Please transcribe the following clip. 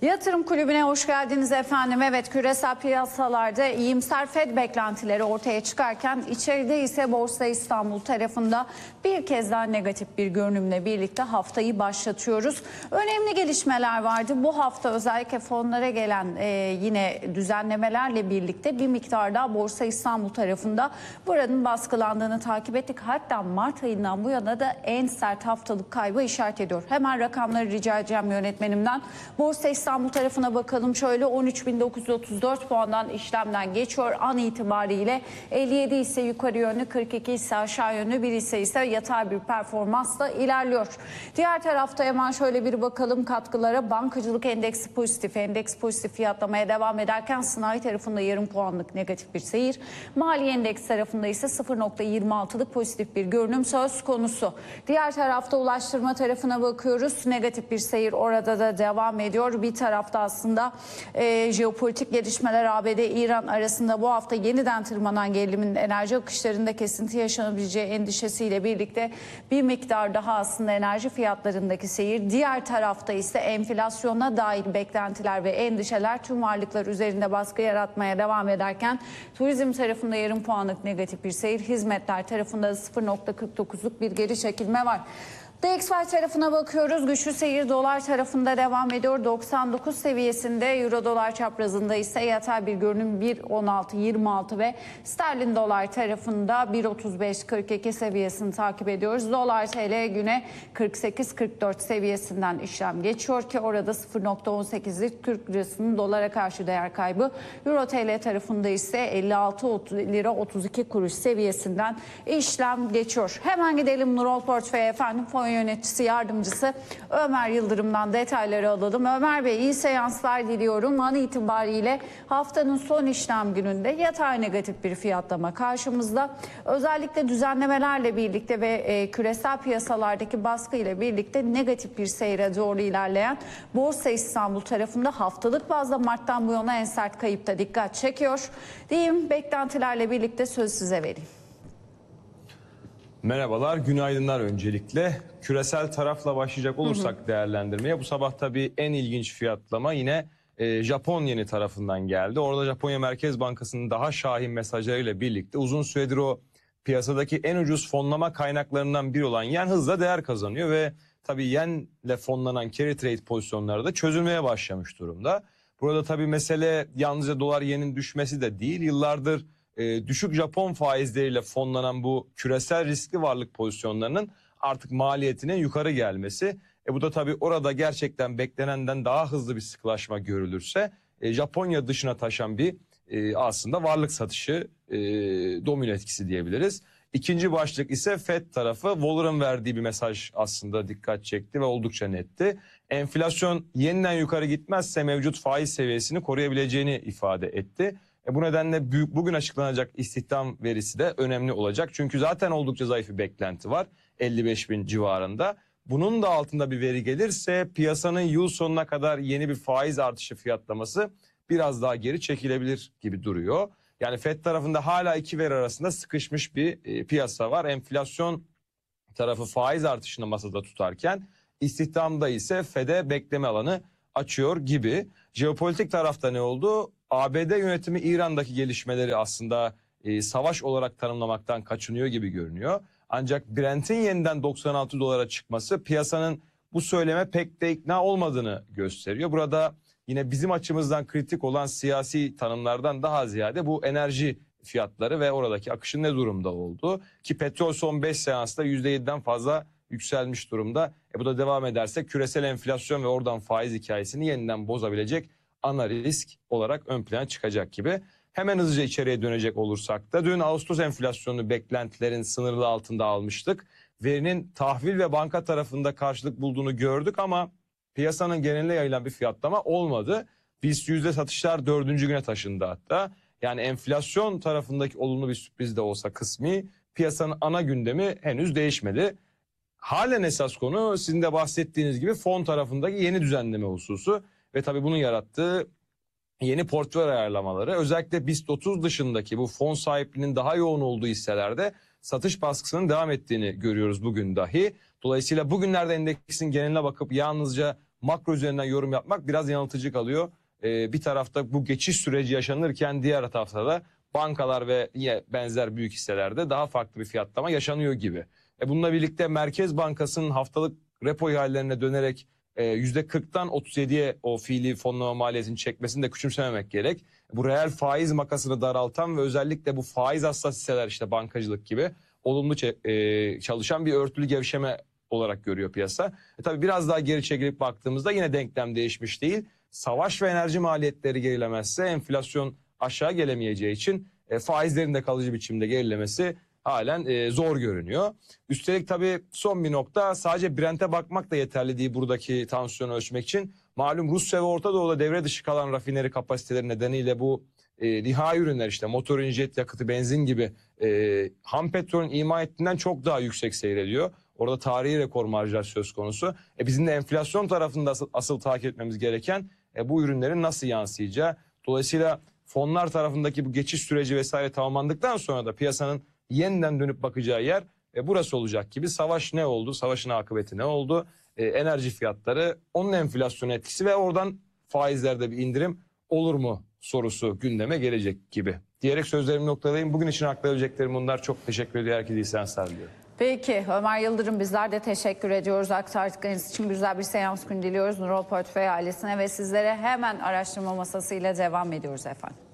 Yatırım Kulübü'ne hoş geldiniz efendim. Evet, küresel piyasalarda iyimser Fed beklentileri ortaya çıkarken içeride ise Borsa İstanbul tarafında bir kez daha negatif bir görünümle birlikte haftayı başlatıyoruz. Önemli gelişmeler vardı. Bu hafta özellikle fonlara gelen yine düzenlemelerle birlikte bir miktar daha Borsa İstanbul tarafında buranın baskılandığını takip ettik. Hatta Mart ayından bu yana da en sert haftalık kaybı işaret ediyor. Hemen rakamları rica edeceğim yönetmenimden. Borsa İstanbul tarafına bakalım. Şöyle 13.934 puandan işlemden geçiyor. An itibariyle 57 ise yukarı yönlü, 42 ise aşağı yönlü, bir ise yatay bir performansla ilerliyor. Diğer tarafta hemen şöyle bir bakalım katkılara. Bankacılık endeksi pozitif. Endeks pozitif fiyatlamaya devam ederken sanayi tarafında yarım puanlık negatif bir seyir. Mali endeks tarafında ise 0.26'lık pozitif bir görünüm söz konusu. Diğer tarafta ulaştırma tarafına bakıyoruz. Negatif bir seyir orada da devam ediyor. Bir tarafta aslında jeopolitik gelişmeler ABD-İran arasında bu hafta yeniden tırmanan gerilimin enerji akışlarında kesinti yaşanabileceği endişesiyle birlikte bir miktar daha aslında enerji fiyatlarındaki seyir. Diğer tarafta ise enflasyona dair beklentiler ve endişeler tüm varlıklar üzerinde baskı yaratmaya devam ederken turizm tarafında yarım puanlık negatif bir seyir, hizmetler tarafında 0.49'luk bir geri çekilme var. DXY tarafına bakıyoruz. Güçlü seyir dolar tarafında devam ediyor. 99 seviyesinde, euro dolar çaprazında ise yatay bir görünüm 1.16.26 ve sterlin dolar tarafında 1.35.42 seviyesini takip ediyoruz. Dolar TL güne 48.44 seviyesinden işlem geçiyor ki orada 0.18'lik Türk lirasının dolara karşı değer kaybı. Euro TL tarafında ise 56 lira 32 kuruş seviyesinden işlem geçiyor. Hemen gidelim Nurol Portföy efendim. Fon yöneticisi yardımcısı Ömer Yıldırım'dan detayları alalım. Ömer Bey, iyi seanslar diliyorum. An itibariyle haftanın son işlem gününde yatay negatif bir fiyatlama karşımızda. Özellikle düzenlemelerle birlikte ve küresel piyasalardaki baskı ile birlikte negatif bir seyre doğru ilerleyen Borsa İstanbul tarafında haftalık bazda Mart'tan bu yana en sert kayıpta dikkat çekiyor. Diyeyim, beklentilerle birlikte söz size vereyim. Merhabalar, günaydınlar öncelikle. Küresel tarafla başlayacak olursak değerlendirmeye, bu sabah tabii en ilginç fiyatlama yine Japon yeni tarafından geldi. Orada Japonya Merkez Bankası'nın daha şahin mesajlarıyla birlikte uzun süredir o piyasadaki en ucuz fonlama kaynaklarından biri olan yen hızla değer kazanıyor ve tabii yenle fonlanan carry trade pozisyonları da çözülmeye başlamış durumda. Burada tabii mesele yalnızca dolar yenin düşmesi de değil, yıllardır düşük Japon faizleriyle fonlanan bu küresel riskli varlık pozisyonlarının artık maliyetinin yukarı gelmesi. Bu da tabii orada gerçekten beklenenden daha hızlı bir sıkılaşma görülürse Japonya dışına taşan bir aslında varlık satışı domino etkisi diyebiliriz. İkinci başlık ise Fed tarafı. Waller'ın verdiği bir mesaj aslında dikkat çekti ve oldukça netti. Enflasyon yeniden yukarı gitmezse mevcut faiz seviyesini koruyabileceğini ifade etti. Bu nedenle bugün açıklanacak istihdam verisi de önemli olacak. Çünkü zaten oldukça zayıf bir beklenti var, 55.000 civarında. Bunun da altında bir veri gelirse piyasanın yıl sonuna kadar yeni bir faiz artışı fiyatlaması biraz daha geri çekilebilir gibi duruyor. Yani Fed tarafında hala iki veri arasında sıkışmış bir piyasa var. Enflasyon tarafı faiz artışını masada tutarken istihdamda ise Fed'e bekleme alanı açıyor gibi. Jeopolitik tarafta ne oldu? ABD yönetimi İran'daki gelişmeleri aslında savaş olarak tanımlamaktan kaçınıyor gibi görünüyor. Ancak Brent'in yeniden 96 dolara çıkması piyasanın bu söyleme pek de ikna olmadığını gösteriyor. Burada yine bizim açımızdan kritik olan siyasi tanımlardan daha ziyade bu enerji fiyatları ve oradaki akışın ne durumda olduğu. Ki petrol son 5 seansta %7'den fazla yükselmiş durumda. Bu da devam ederse küresel enflasyon ve oradan faiz hikayesini yeniden bozabilecek ana risk olarak ön plana çıkacak gibi. Hemen hızlıca içeriye dönecek olursak da dün Ağustos enflasyonu beklentilerin sınırlı altında almıştık. Verinin tahvil ve banka tarafında karşılık bulduğunu gördük ama piyasanın geneline yayılan bir fiyatlama olmadı. BIST yüzde satışlar 4. güne taşındı hatta. Yani enflasyon tarafındaki olumlu bir sürpriz de olsa kısmi, piyasanın ana gündemi henüz değişmedi. Halen esas konu sizin de bahsettiğiniz gibi fon tarafındaki yeni düzenleme hususu ve tabii bunun yarattığı yeni portföy ayarlamaları. Özellikle BIST 30 dışındaki bu fon sahipliğinin daha yoğun olduğu hisselerde satış baskısının devam ettiğini görüyoruz bugün dahi. Dolayısıyla bugünlerde endeksin geneline bakıp yalnızca makro üzerinden yorum yapmak biraz yanıltıcı kalıyor. Bir tarafta bu geçiş süreci yaşanırken diğer tarafta da bankalar ve yine benzer büyük hisselerde daha farklı bir fiyatlama yaşanıyor gibi. Bununla birlikte Merkez Bankası'nın haftalık repo ihalelerine dönerek %40'tan 37'ye o fiili fonlama maliyetini çekmesini de küçümsememek gerek. Bu reel faiz makasını daraltan ve özellikle bu faiz hassas hisseler işte bankacılık gibi olumlu çalışan bir örtülü gevşeme olarak görüyor piyasa. Tabii biraz daha geri çekilip baktığımızda yine denklem değişmiş değil. Savaş ve enerji maliyetleri gerilemezse enflasyon aşağı gelemeyeceği için faizlerin de kalıcı biçimde gerilemesi halen zor görünüyor. Üstelik tabii son bir nokta, sadece Brent'e bakmak da yeterli değil buradaki tansiyonu ölçmek için. Malum Rusya ve Orta Doğu'da devre dışı kalan rafineri kapasiteleri nedeniyle bu nihai ürünler işte motorin, jet yakıtı, benzin gibi ham petrolün ima ettiğinden çok daha yüksek seyrediyor. Orada tarihi rekor marjlar söz konusu. Bizim de enflasyon tarafında asıl takip etmemiz gereken bu ürünlerin nasıl yansıyacağı. Dolayısıyla fonlar tarafındaki bu geçiş süreci vesaire tamamlandıktan sonra da piyasanın yeniden dönüp bakacağı yer burası olacak gibi. Savaş ne oldu? Savaşın akıbeti ne oldu? Enerji fiyatları, onun enflasyon etkisi ve oradan faizlerde bir indirim olur mu sorusu gündeme gelecek gibi. Diyerek sözlerimi noktalayayım. Bugün için aktarabileceklerim bunlar. Çok teşekkür ediyorum. Herkese iyi seanslar diliyorum. Peki Ömer Yıldırım, bizler de teşekkür ediyoruz. Aktardıklarınız için güzel bir seans günü diliyoruz Nurol Portföy ailesine ve sizlere. Hemen araştırma masasıyla devam ediyoruz efendim.